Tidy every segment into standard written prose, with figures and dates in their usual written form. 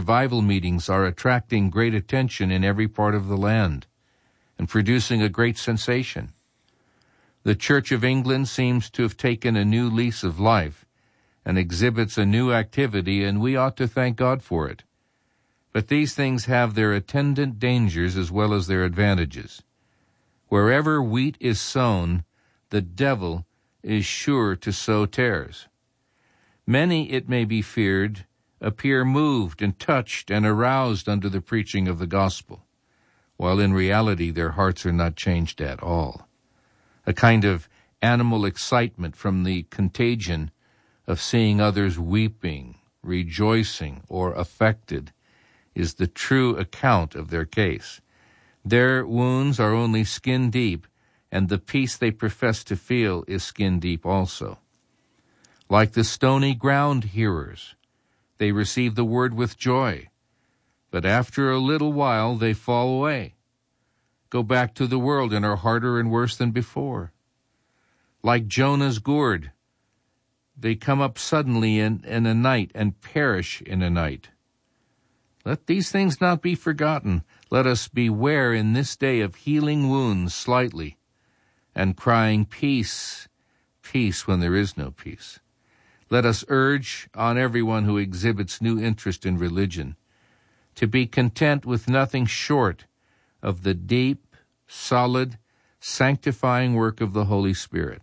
revival meetings are attracting great attention in every part of the land and producing a great sensation. The Church of England seems to have taken a new lease of life and exhibits a new activity, and we ought to thank God for it. But these things have their attendant dangers as well as their advantages. Wherever wheat is sown, the devil is sure to sow tares. Many, it may be feared, appear moved and touched and aroused under the preaching of the gospel, while in reality their hearts are not changed at all. A kind of animal excitement from the contagion of seeing others weeping, rejoicing, or affected is the true account of their case. Their wounds are only skin deep, and the peace they profess to feel is skin deep also. Like the stony ground hearers, they receive the word with joy, but after a little while they fall away, go back to the world, and are harder and worse than before. Like Jonah's gourd, they come up suddenly in a night and perish in a night. Let these things not be forgotten. Let us beware in this day of healing wounds slightly and crying, peace, peace, when there is no peace. Let us urge on everyone who exhibits new interest in religion to be content with nothing short of the deep, solid, sanctifying work of the Holy Spirit.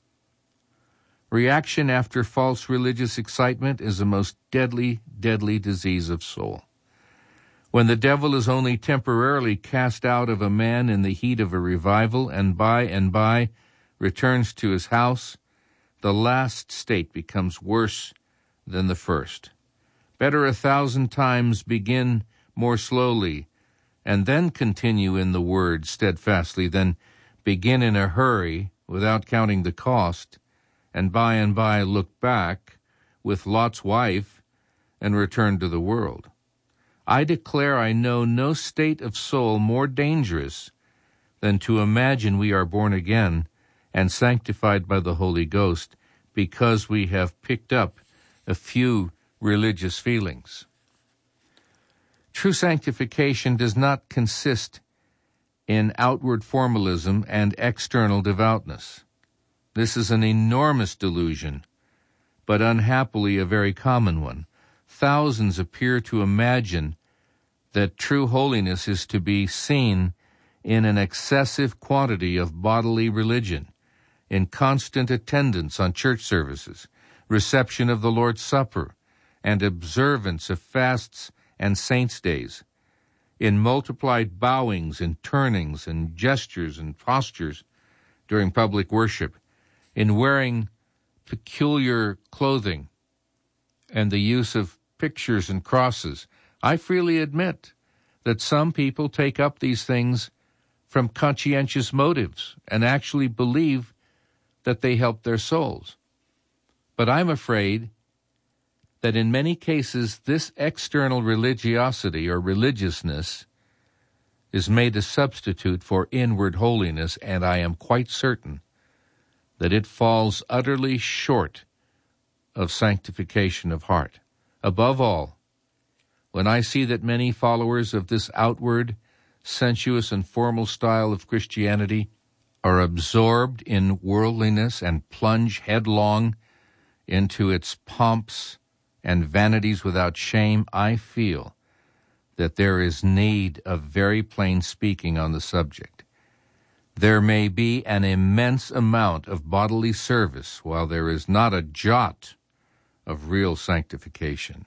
Reaction after false religious excitement is a most deadly, deadly disease of soul. When the devil is only temporarily cast out of a man in the heat of a revival and by returns to his house, the last state becomes worse than the first. Better 1,000 times begin more slowly and then continue in the word steadfastly than begin in a hurry without counting the cost and by look back with Lot's wife and return to the world. I declare I know no state of soul more dangerous than to imagine we are born again and sanctified by the Holy Ghost because we have picked up a few religious feelings. True sanctification does not consist in outward formalism and external devoutness. This is an enormous delusion, but unhappily a very common one. Thousands appear to imagine that true holiness is to be seen in an excessive quantity of bodily religion, in constant attendance on church services, reception of the Lord's Supper, and observance of fasts and saints' days, in multiplied bowings and turnings and gestures and postures during public worship, in wearing peculiar clothing, and the use of pictures and crosses. I freely admit that some people take up these things from conscientious motives and actually believe that they help their souls. But I'm afraid that in many cases this external religiosity or religiousness is made a substitute for inward holiness, and I am quite certain that it falls utterly short of sanctification of heart. Above all, when I see that many followers of this outward, sensuous, and formal style of Christianity are absorbed in worldliness and plunge headlong into its pomps and vanities without shame, I feel that there is need of very plain speaking on the subject. There may be an immense amount of bodily service while there is not a jot of real sanctification.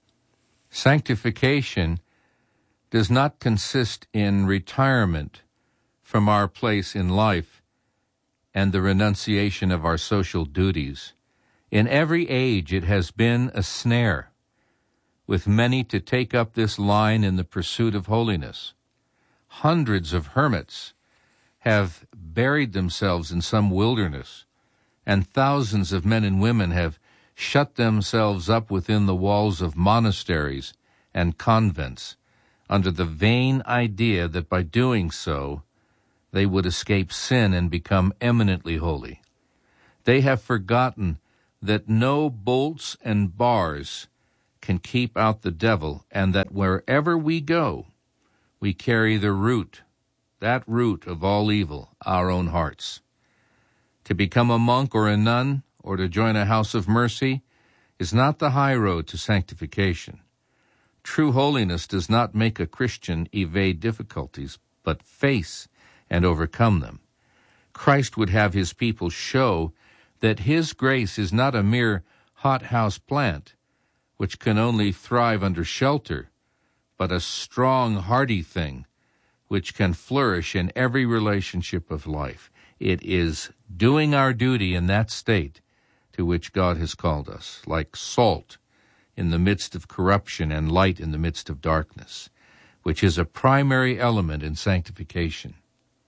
Sanctification does not consist in retirement from our place in life and the renunciation of our social duties. In every age it has been a snare, with many to take up this line in the pursuit of holiness. Hundreds of hermits have buried themselves in some wilderness, and thousands of men and women have shut themselves up within the walls of monasteries and convents under the vain idea that by doing so they would escape sin and become eminently holy. They have forgotten that no bolts and bars can keep out the devil, and that wherever we go, we carry the root, that root of all evil, our own hearts. To become a monk or a nun, or to join a house of mercy, is not the high road to sanctification. True holiness does not make a Christian evade difficulties, but face and overcome them. Christ would have his people show that his grace is not a mere hothouse plant, which can only thrive under shelter, but a strong, hardy thing, which can flourish in every relationship of life. It is doing our duty in that state to which God has called us, like salt in the midst of corruption and light in the midst of darkness, which is a primary element in sanctification.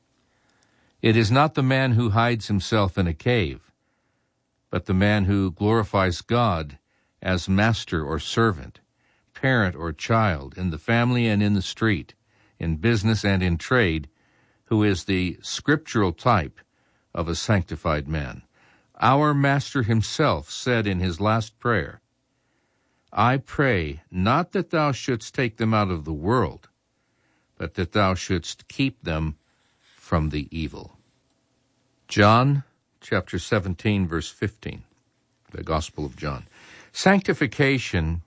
It is not the man who hides himself in a cave, but the man who glorifies God as master or servant, parent or child, in the family and in the street, in business and in trade, who is the scriptural type of a sanctified man. Our Master himself said in his last prayer, I pray not that thou shouldst take them out of the world, but that thou shouldst keep them from the evil. John chapter 17, verse 15, the Gospel of John. Sanctification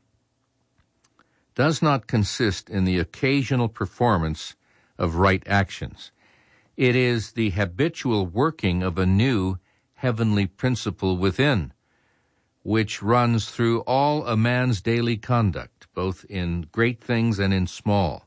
does not consist in the occasional performance of right actions. It is the habitual working of a new heavenly principle within, which runs through all a man's daily conduct, both in great things and in small.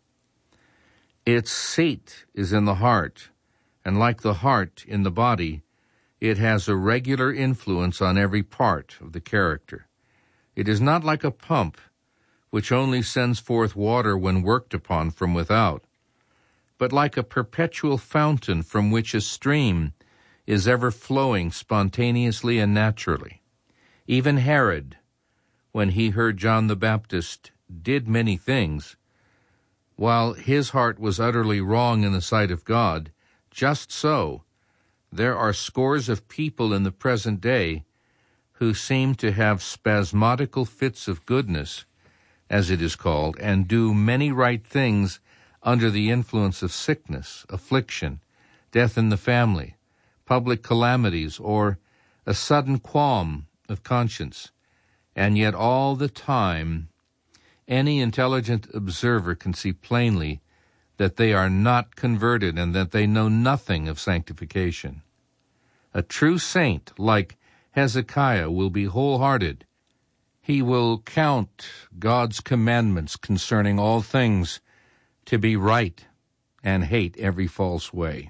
Its seat is in the heart, and like the heart in the body, it has a regular influence on every part of the character. It is not like a pump, which only sends forth water when worked upon from without, but like a perpetual fountain from which a stream is ever flowing spontaneously and naturally. Even Herod, when he heard John the Baptist did many things, while his heart was utterly wrong in the sight of God, just so there are scores of people in the present day who seem to have spasmodical fits of goodness, as it is called, and do many right things under the influence of sickness, affliction, death in the family, public calamities, or a sudden qualm of conscience. And yet all the time, any intelligent observer can see plainly that they are not converted and that they know nothing of sanctification. A true saint, like Hezekiah, will be wholehearted. He will count God's commandments concerning all things to be right and hate every false way.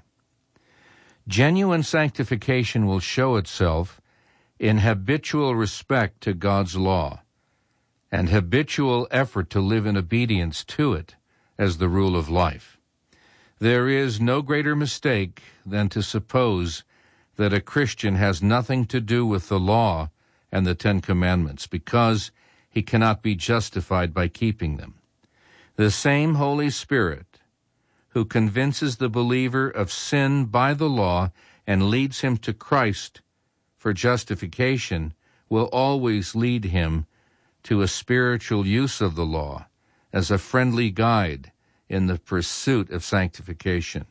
Genuine sanctification will show itself in habitual respect to God's law and habitual effort to live in obedience to it as the rule of life. There is no greater mistake than to suppose that a Christian has nothing to do with the law and the Ten Commandments because he cannot be justified by keeping them. The same Holy Spirit who convinces the believer of sin by the law and leads him to Christ for justification will always lead him to a spiritual use of the law as a friendly guide in the pursuit of sanctification.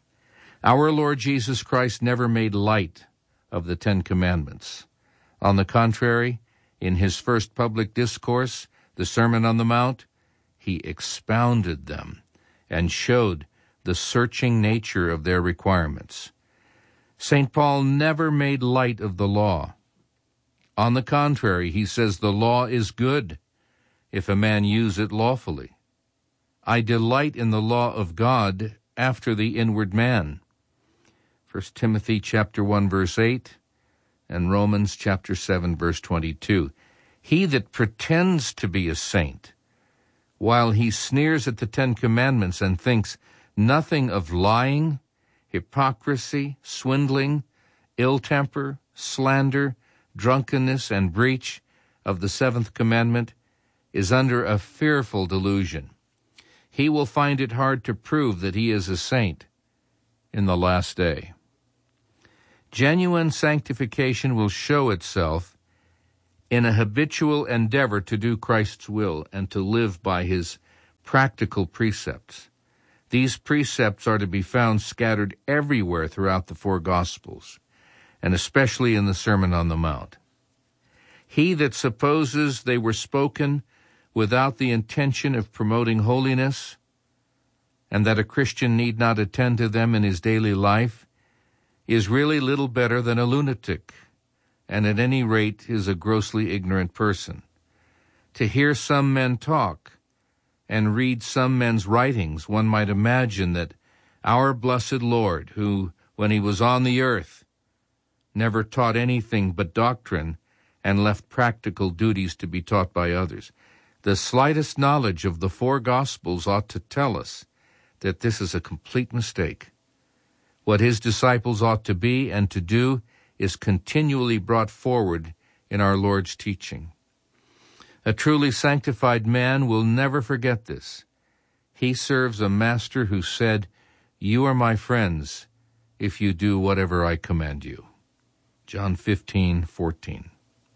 Our Lord Jesus Christ never made light of the Ten Commandments. On the contrary, in his first public discourse, the Sermon on the Mount, he expounded them and showed the searching nature of their requirements. St. Paul never made light of the law. On the contrary, he says the law is good if a man use it lawfully. I delight in the law of God after the inward man. 1 Timothy chapter 1, verse 8, and Romans chapter 7, verse 22. He that pretends to be a saint, while he sneers at the Ten Commandments and thinks nothing of lying, hypocrisy, swindling, ill temper, slander, drunkenness, and breach of the seventh commandment, is under a fearful delusion. He will find it hard to prove that he is a saint in the last day. Genuine sanctification will show itself in a habitual endeavor to do Christ's will and to live by his practical precepts. These precepts are to be found scattered everywhere throughout the four Gospels, and especially in the Sermon on the Mount. He that supposes they were spoken without the intention of promoting holiness, and that a Christian need not attend to them in his daily life, is really little better than a lunatic, and at any rate is a grossly ignorant person. To hear some men talk and read some men's writings, one might imagine that our blessed Lord, who, when he was on the earth, never taught anything but doctrine and left practical duties to be taught by others. The slightest knowledge of the four Gospels ought to tell us that this is a complete mistake. What his disciples ought to be and to do is continually brought forward in our Lord's teaching. A truly sanctified man will never forget this. He serves a master who said, "You are my friends if you do whatever I command you." John 15:14.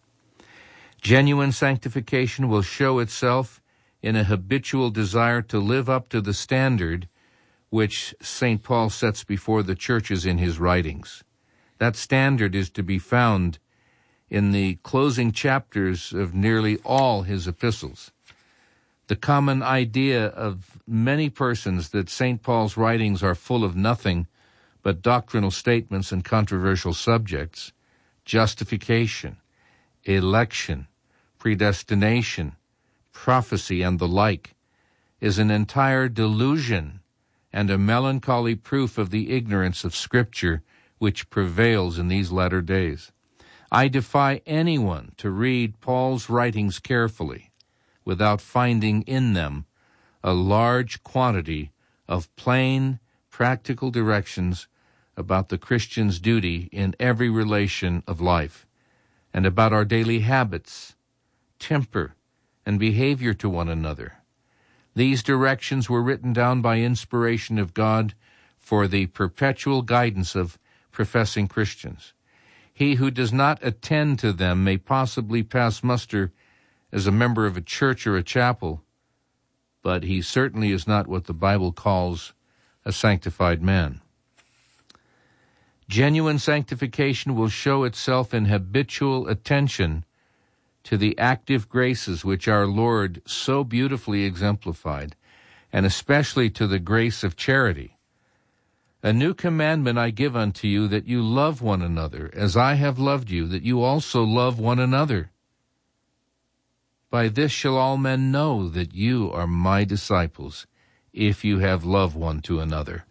Genuine sanctification will show itself in a habitual desire to live up to the standard which St. Paul sets before the churches in his writings. That standard is to be found in the closing chapters of nearly all his epistles. The common idea of many persons that St. Paul's writings are full of nothing but doctrinal statements and controversial subjects, justification, election, predestination, prophecy, and the like, is an entire delusion and a melancholy proof of the ignorance of Scripture which prevails in these latter days. I defy anyone to read Paul's writings carefully without finding in them a large quantity of plain, practical directions about the Christian's duty in every relation of life, and about our daily habits, temper, and behavior to one another. These directions were written down by inspiration of God for the perpetual guidance of professing Christians. He who does not attend to them may possibly pass muster as a member of a church or a chapel, but he certainly is not what the Bible calls a sanctified man. Genuine sanctification will show itself in habitual attention to the active graces which our Lord so beautifully exemplified, and especially to the grace of charity. A new commandment I give unto you, that you love one another, as I have loved you, that you also love one another. By this shall all men know that you are my disciples, if you have love one to another.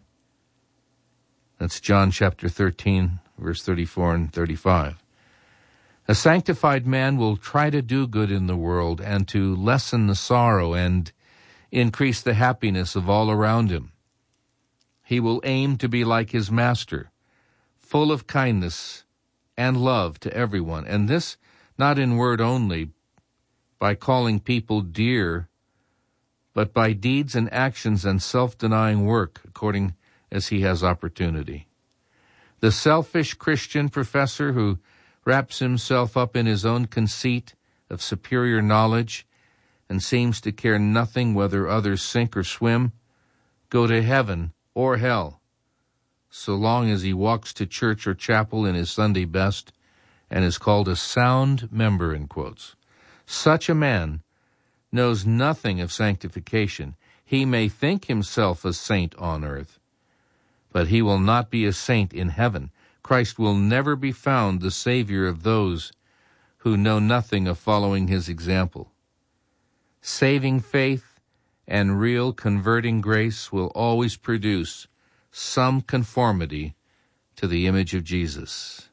That's John chapter 13, verse 34 and 35. A sanctified man will try to do good in the world and to lessen the sorrow and increase the happiness of all around him. He will aim to be like his master, full of kindness and love to everyone, and this not in word only, by calling people dear, but by deeds and actions and self-denying work, according as he has opportunity. The selfish Christian professor who wraps himself up in his own conceit of superior knowledge and seems to care nothing whether others sink or swim, go to heaven or hell, so long as he walks to church or chapel in his Sunday best and is called a sound member, in quotes. Such a man knows nothing of sanctification. He may think himself a saint on earth, but he will not be a saint in heaven. Christ will never be found the Savior of those who know nothing of following his example. Saving faith and real converting grace will always produce some conformity to the image of Jesus.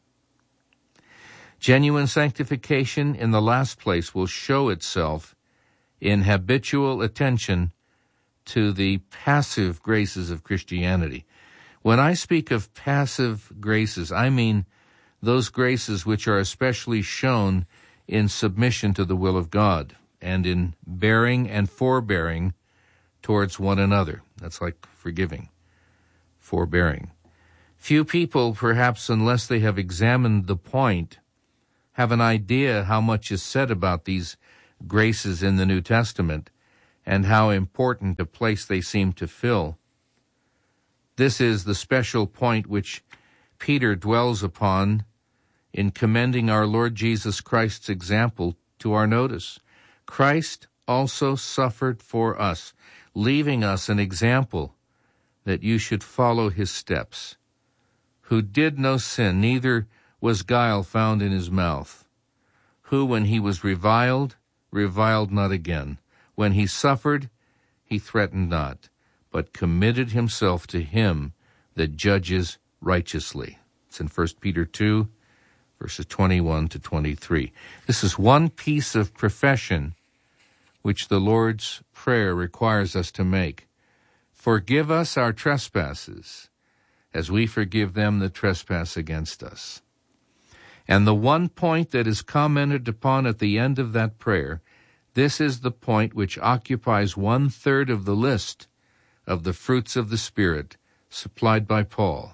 Genuine sanctification, in the last place, will show itself in habitual attention to the passive graces of Christianity. When I speak of passive graces, I mean those graces which are especially shown in submission to the will of God and in bearing and forbearing towards one another. That's like forgiving, forbearing. Few people, perhaps unless they have examined the point, have an idea how much is said about these graces in the New Testament and how important a place they seem to fill. This is the special point which Peter dwells upon in commending our Lord Jesus Christ's example to our notice. Christ also suffered for us, leaving us an example that you should follow his steps, who did no sin, neither was guile found in his mouth, who, when he was reviled, reviled not again. When he suffered, he threatened not, but committed himself to him that judges righteously. It's in 1 Peter 2, verses 21 to 23. This is one piece of profession which the Lord's Prayer requires us to make. Forgive us our trespasses, as we forgive them that trespass against us. And the one point that is commented upon at the end of that prayer, this is the point which occupies 1/3 of the list of the fruits of the Spirit supplied by Paul.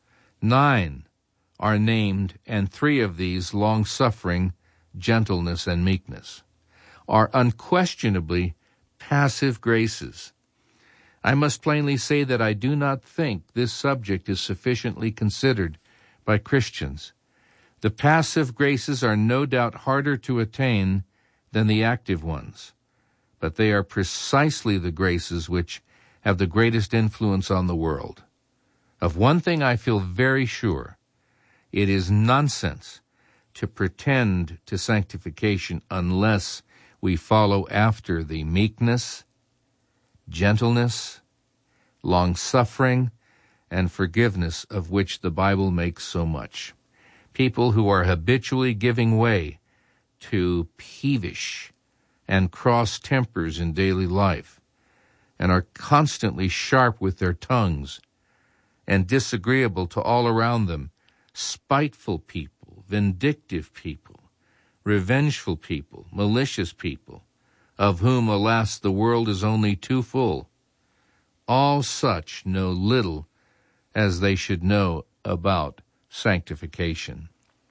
9 are named, and 3 of these, long-suffering, gentleness, and meekness, are unquestionably passive graces. I must plainly say that I do not think this subject is sufficiently considered by Christians. The passive graces are no doubt harder to attain than the active ones, but they are precisely the graces which have the greatest influence on the world. Of one thing I feel very sure: it is nonsense to pretend to sanctification unless we follow after the meekness, gentleness, long-suffering, and forgiveness of which the Bible makes so much. People who are habitually giving way to peevish and cross tempers in daily life, and are constantly sharp with their tongues and disagreeable to all around them, spiteful people, vindictive people, revengeful people, malicious people, of whom, alas, the world is only too full. All such know little as they should know about sanctification.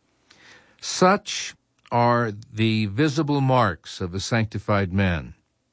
Such are the visible marks of a sanctified man.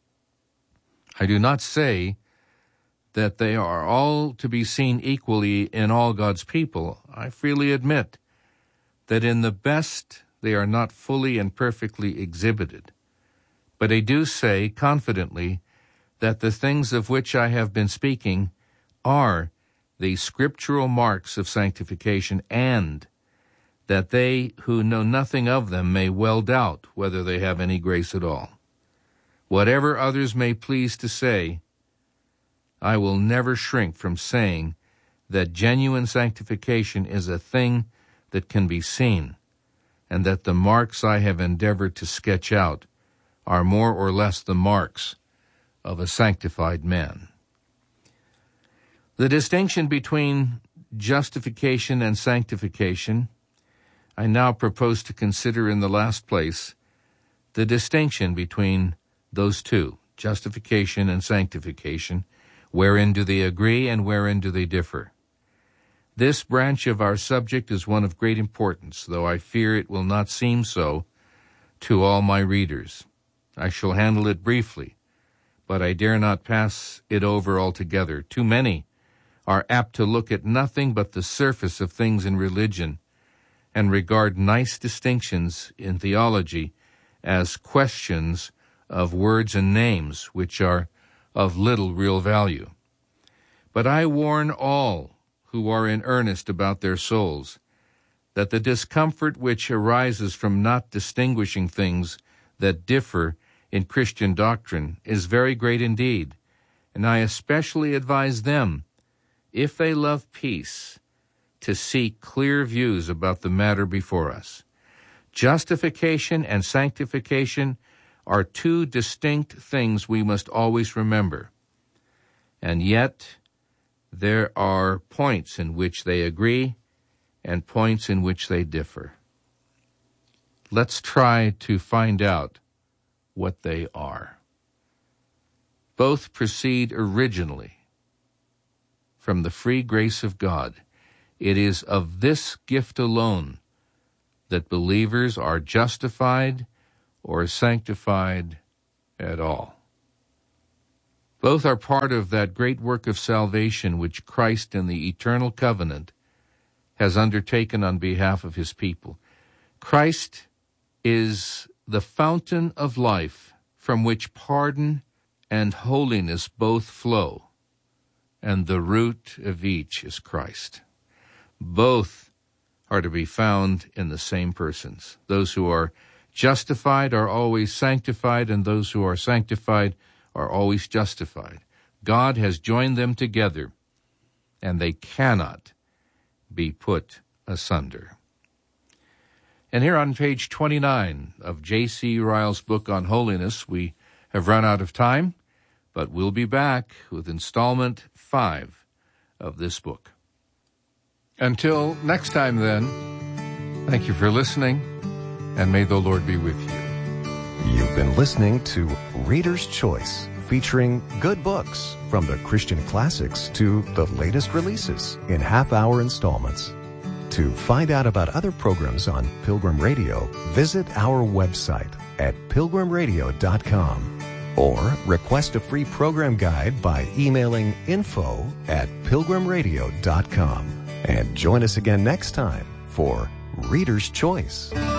I do not say that they are all to be seen equally in all God's people. I freely admit that in the best they are not fully and perfectly exhibited. But I do say confidently that the things of which I have been speaking are the scriptural marks of sanctification, and that they who know nothing of them may well doubt whether they have any grace at all. Whatever others may please to say, I will never shrink from saying that genuine sanctification is a thing that can be seen, and that the marks I have endeavored to sketch out are more or less the marks of a sanctified man. The distinction between justification and sanctification, I now propose to consider in the last place the distinction between those two, justification and sanctification. Wherein do they agree and wherein do they differ? This branch of our subject is one of great importance, though I fear it will not seem so to all my readers. I shall handle it briefly, but I dare not pass it over altogether. Too many are apt to look at nothing but the surface of things in religion and regard nice distinctions in theology as questions of words and names which are of little real value. But I warn all who are in earnest about their souls that the discomfort which arises from not distinguishing things that differ in Christian doctrine is very great indeed, and I especially advise them, if they love peace, to seek clear views about the matter before us. Justification and sanctification are two distinct things we must always remember, and yet there are points in which they agree and points in which they differ. Let's try to find out what they are. Both proceed originally from the free grace of God. It is of this gift alone that believers are justified or sanctified at all. Both are part of that great work of salvation which Christ in the eternal covenant has undertaken on behalf of his people. Christ is the fountain of life from which pardon and holiness both flow, and the root of each is Christ. Both are to be found in the same persons. Those who are justified are always sanctified, and those who are sanctified are always justified. God has joined them together, and they cannot be put asunder. And here on page 29 of J.C. Ryle's book on holiness, we have run out of time, but we'll be back with installment 5 of this book. Until next time, then, thank you for listening, and may the Lord be with you. You've been listening to Reader's Choice, featuring good books from the Christian classics to the latest releases in half-hour installments. To find out about other programs on Pilgrim Radio, visit our website at pilgrimradio.com or request a free program guide by emailing info@pilgrimradio.com. And join us again next time for Reader's Choice.